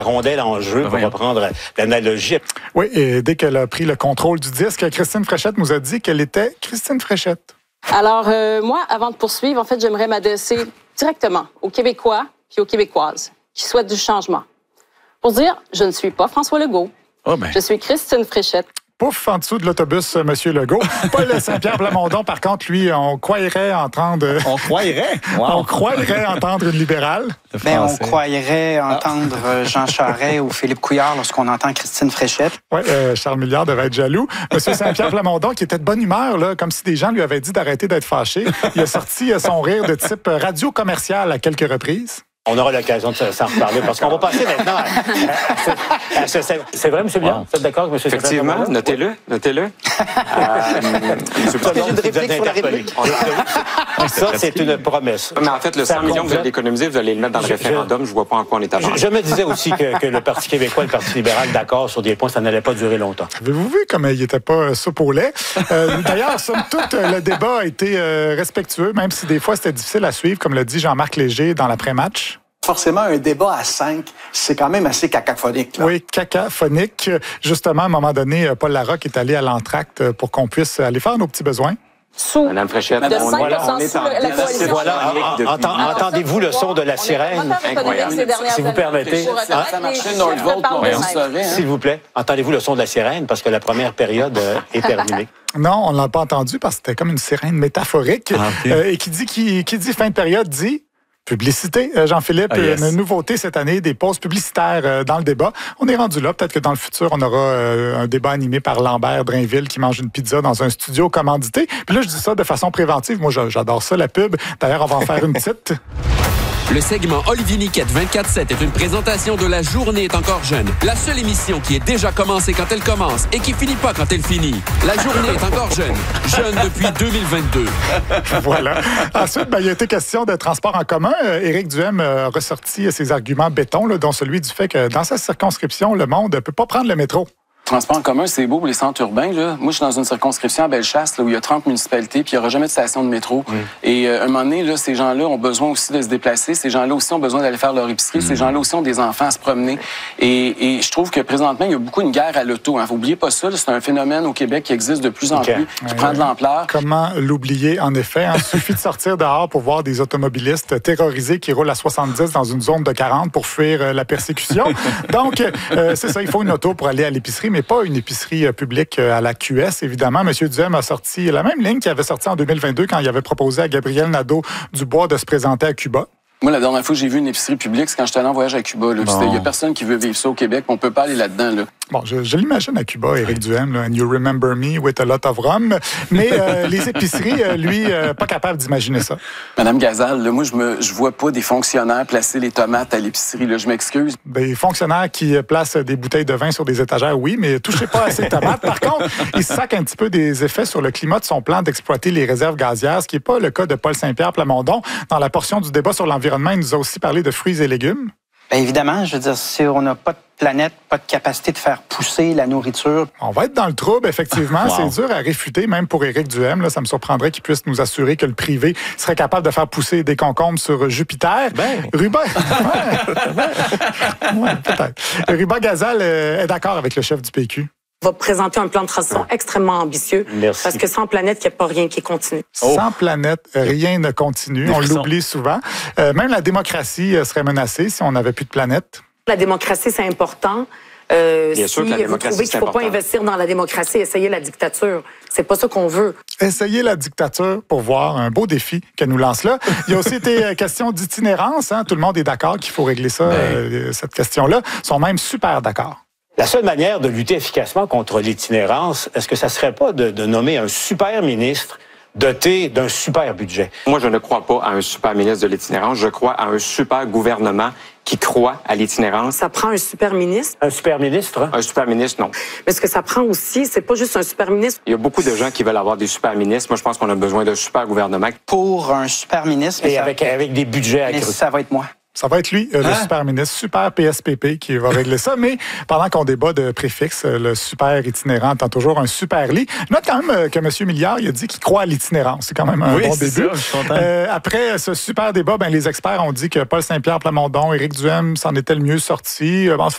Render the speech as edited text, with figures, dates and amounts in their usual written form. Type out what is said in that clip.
rondelle en jeu, pour reprendre l'analogie. Oui, et dès qu'elle a pris le contrôle du disque, Christine Fréchette nous a dit qu'elle était Christine Fréchette. Alors, moi, avant de poursuivre, en fait, j'aimerais m'adresser directement aux Québécois puis aux Québécoises qui souhaitent du changement. Pour dire, je ne suis pas François Legault. Je suis Christine Fréchette. Pouf, en dessous de l'autobus, M. Legault. Paul Saint-Pierre Plamondon, par contre, lui, on croirait entendre... On croirait? Wow. On croirait entendre une libérale. Bien, on croirait entendre Jean Charest ou Philippe Couillard lorsqu'on entend Christine Fréchette. Oui, Charles Milliard devait être jaloux. M. Saint-Pierre Plamondon, qui était de bonne humeur, là, comme si des gens lui avaient dit d'arrêter d'être fâché. Il a sorti son rire de type radio commercial à quelques reprises. On aura l'occasion de s'en reparler parce qu'on va passer maintenant à c'est vrai, M. Milliard? Vous êtes d'accord avec M. Effectivement, notez-le. J'ai une réplique sur la réplique. Ça, c'est une promesse. Mais en fait, le 100 millions que vous allez économiser, vous allez le mettre dans le référendum. Je ne vois pas en quoi on est avancé. Je me disais aussi que le Parti québécois et le Parti libéral, d'accord sur des points, ça n'allait pas durer longtemps. Avez-vous vu comme il n'était pas soupe au lait? D'ailleurs, somme toute, le débat a été respectueux, même si des fois c'était difficile à suivre, comme l'a dit Jean-Marc Léger dans l'après-match. Forcément, un débat à 5, c'est quand même assez cacophonique. Là. Oui, cacophonique. Justement, à un moment donné, Paul Larocque est allé à l'entracte pour qu'on puisse aller faire nos petits besoins. Madame Fréchette, de 5% on est en la coalition. Voilà. Entendez-vous le son de la sirène? Incroyable. Si vous permettez. Ça marchait Nordvolt, S'il vous plaît, entendez-vous le son de la sirène parce que la première période est terminée. Non, on ne l'a pas entendu parce que c'était comme une sirène métaphorique. Et qui dit fin de période dit... Publicité, Jean-Philippe, une nouveauté cette année, des pauses publicitaires dans le débat. On est rendu là. Peut-être que dans le futur, on aura un débat animé par Lambert Drainville qui mange une pizza dans un studio commandité. Puis là, je dis ça de façon préventive. Moi, j'adore ça, la pub. D'ailleurs, on va en faire une petite. Le segment Olivier Niquette 24/7 est une présentation de La Journée est encore jeune. La seule émission qui est déjà commencée quand elle commence et qui finit pas quand elle finit. La Journée est encore jeune. Jeune depuis 2022. Voilà. Ensuite, il a été question de transport en commun. Éric Duhem a ressorti ses arguments béton, là, dont celui du fait que dans sa circonscription, le monde ne peut pas prendre le métro. Transport en commun, c'est beau pour les centres urbains. Là. Moi, je suis dans une circonscription à Bellechasse là, où il y a 30 municipalités puis il n'y aura jamais de station de métro. Et à un moment donné, là, ces gens-là ont besoin aussi de se déplacer. Ces gens-là aussi ont besoin d'aller faire leur épicerie. Ces gens-là aussi ont des enfants à se promener. Et je trouve que présentement, il y a beaucoup une guerre à l'auto. Hein. N'oubliez pas ça. C'est un phénomène au Québec qui existe de plus en plus, qui prend de l'ampleur. Comment l'oublier, en effet? Il suffit de sortir dehors pour voir des automobilistes terrorisés qui roulent à 70 dans une zone de 40 pour fuir la persécution. Donc, c'est ça. Il faut une auto pour aller à l'épicerie, mais pas une épicerie publique à la QS, évidemment. M. Duhem a sorti la même ligne qu'il avait sortie en 2022 quand il avait proposé à Gabriel Nadeau-Dubois de se présenter à Cuba. Moi, la dernière fois que j'ai vu une épicerie publique, c'est quand j'étais allé en voyage à Cuba. Il n'y a personne qui veut vivre ça au Québec. On ne peut pas aller là-dedans. Là. Bon, je l'imagine à Cuba, Éric Duhem, là, and you remember me with a lot of rum. Mais les épiceries, lui, pas capable d'imaginer ça. Madame Gazal, là, moi, je vois pas des fonctionnaires placer les tomates à l'épicerie. Là, je m'excuse. Des fonctionnaires qui placent des bouteilles de vin sur des étagères, oui, mais touchez pas à ces tomates. Par contre, il se sac un petit peu des effets sur le climat de son plan d'exploiter les réserves gazières, ce qui n'est pas le cas de Paul Saint-Pierre Plamondon. Dans la portion du débat sur l'environnement, il nous a aussi parlé de fruits et légumes. Bien évidemment, je veux dire, si on n'a pas de planète, pas de capacité de faire pousser la nourriture. On va être dans le trouble, effectivement. Wow. C'est dur à réfuter, même pour Éric Duhem. Là, ça me surprendrait qu'il puisse nous assurer que le privé serait capable de faire pousser des concombres sur Jupiter. Ruba... peut-être. Ruba Gazal est d'accord avec le chef du PQ. On va présenter un plan de transition extrêmement ambitieux. Merci. Parce que sans planète, il n'y a pas rien qui continue. Sans planète, rien ne continue. On l'oublie souvent. Même la démocratie serait menacée si on n'avait plus de planète. La démocratie, c'est important. Bien sûr que la vous trouvez qu'il ne faut pas investir dans la démocratie, essayer la dictature. C'est pas ça qu'on veut. Essayer la dictature pour voir un beau défi qu'elle nous lance là. Il y a aussi été question d'itinérance. Hein? Tout le monde est d'accord qu'il faut régler ça, cette question-là. Ils sont même super d'accord. La seule manière de lutter efficacement contre l'itinérance, est-ce que ça ne serait pas de nommer un super ministre doté d'un super budget? Moi, je ne crois pas à un super ministre de l'itinérance. Je crois à un super gouvernement qui croit à l'itinérance. Ça prend un super ministre. Un super ministre? Un super ministre, non. Mais ce que ça prend aussi, c'est pas juste un super ministre. Il y a beaucoup de gens qui veulent avoir des super ministres. Moi, je pense qu'on a besoin d'un super gouvernement. Pour un super ministre... Et avec des budgets accrus. Mais ça va être moi. Ça va être lui, le super ministre, super PSPP, qui va régler ça. Mais pendant qu'on débat de préfixe, le super itinérant entend toujours un super lit. Note quand même que M. Milliard il a dit qu'il croit à l'itinérance. C'est quand même un bon début. Ça, je suis content. Après ce super débat, les experts ont dit que Paul Saint-Pierre Plamondon, Éric Duhem s'en était le mieux sorti.